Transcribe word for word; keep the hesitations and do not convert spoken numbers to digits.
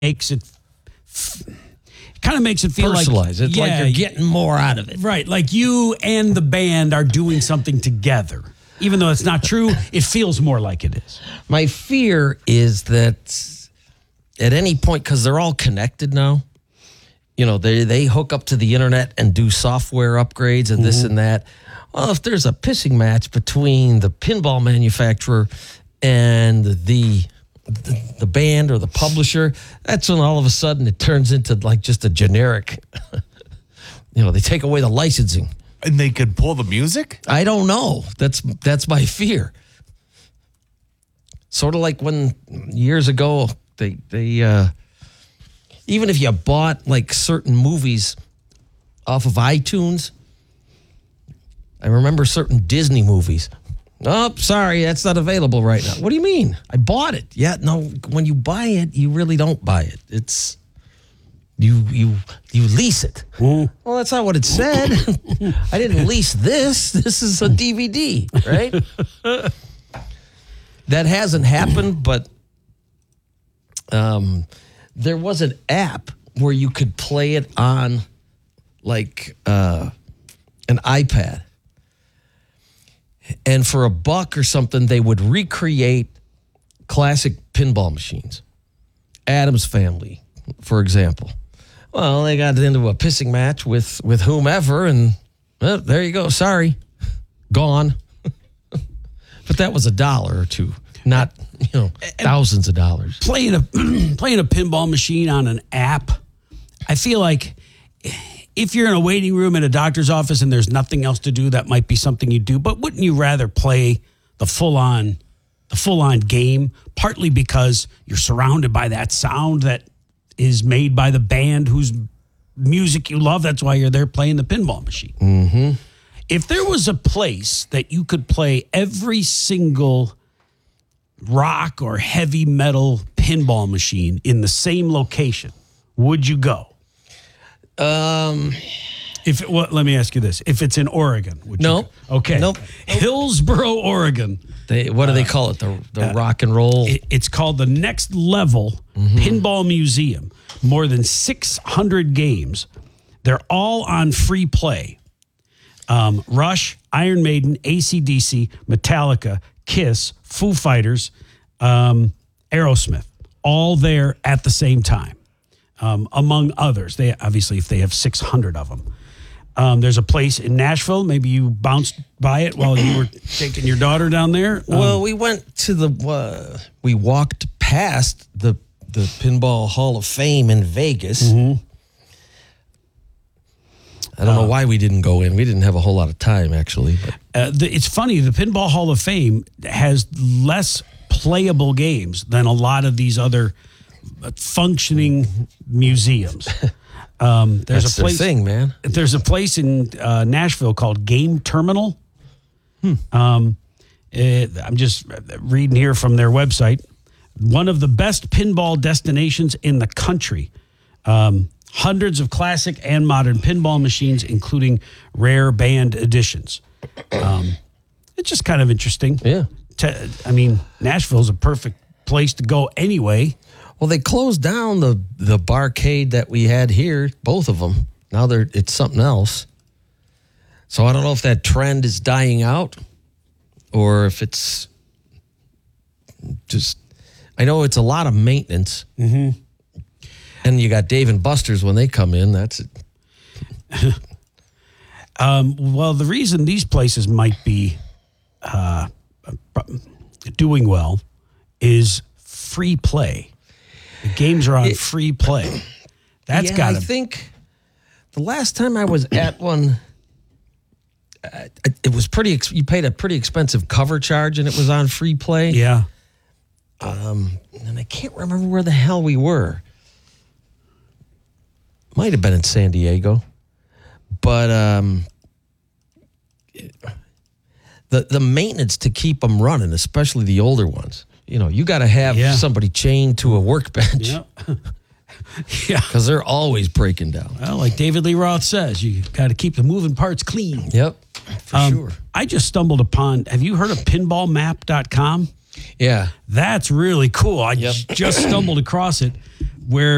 makes it kind of makes it feel like personalized. It's yeah, like you're getting more out of it. Right. Like you and the band are doing something together. Even though it's not true, it feels more like it is. My fear is that at any point, because they're all connected now, you know, they, they hook up to the internet and do software upgrades and mm-hmm. this and that. Well, if there's a pissing match between the pinball manufacturer and the, the the band or the publisher, that's when all of a sudden it turns into like just a generic, you know, they take away the licensing. And they could pull the music? I don't know. That's that's my fear. Sort of like when years ago they they uh, even if you bought like certain movies off of iTunes. I remember certain Disney movies. Oh, sorry, that's not available right now. What do you mean? I bought it. Yeah, no, when you buy it, you really don't buy it. It's You you you lease it. Mm. Well, that's not what it said. I didn't lease this. This is a D V D, right? That hasn't happened, but um, there was an app where you could play it on like uh, an iPad. And for a buck or something, they would recreate classic pinball machines. Addams Family, for example. Well, they got into a pissing match with, with whomever, and well, there you go. Sorry, gone. But that was a dollar or two, not you know thousands of dollars. Playing a playing a pinball machine on an app, I feel like if you're in a waiting room at a doctor's office and there's nothing else to do, that might be something you do. But wouldn't you rather play the full on the full on game? Partly because you're surrounded by that sound that is made by the band whose music you love. That's why you're there playing the pinball machine. Mm-hmm. If there was a place that you could play every single rock or heavy metal pinball machine in the same location, would you go? Um, if it, well, let me ask you this: if it's in Oregon, would no, you go? Okay, nope. Hillsboro, Oregon. They what do they call it? The the uh, rock and roll. It, it's called the Next Level mm-hmm. Pinball Museum. More than six hundred games. They're all on free play. Um, Rush, Iron Maiden, A C D C, Metallica, Kiss, Foo Fighters, um, Aerosmith, all there at the same time, um, among others. They obviously, if they have six hundred of them. Um, there's a place in Nashville. Maybe you bounced by it while you were taking your daughter down there. Um, well, we went to the, uh, we walked past the the Pinball Hall of Fame in Vegas. Mm-hmm. I don't uh, know why we didn't go in. We didn't have a whole lot of time, actually. But. Uh, the, it's funny. The Pinball Hall of Fame has less playable games than a lot of these other functioning museums. Um, there's That's a place, their thing, man. There's a place in uh, Nashville called Game Terminal. Hmm. Um, it, I'm just reading here from their website. One of the best pinball destinations in the country. Um, hundreds of classic and modern pinball machines, including rare band editions. Um, it's just kind of interesting. Yeah. To, I mean, Nashville's a perfect place to go anyway. Well, they closed down the, the barcade that we had here, both of them. Now they're it's something else. So I don't know if that trend is dying out or if it's just... I know it's a lot of maintenance. Mm-hmm. And you got Dave and Buster's when they come in. That's it. um, well, the reason these places might be uh, doing well is free play. The games are on it, free play. That's yeah, got to... I think the last time I was at one, uh, it was pretty... You paid a pretty expensive cover charge and it was on free play. Yeah. Um, and I can't remember where the hell we were. Might have been in San Diego. But um, the the maintenance to keep them running, especially the older ones, you know, you got to have yeah. somebody chained to a workbench. Yep. Yeah. Because they're always breaking down. Well, like David Lee Roth says, you got to keep the moving parts clean. Yep, for um, sure. I just stumbled upon, have you heard of pinball map dot com? Yeah. That's really cool. I yep. just stumbled across it where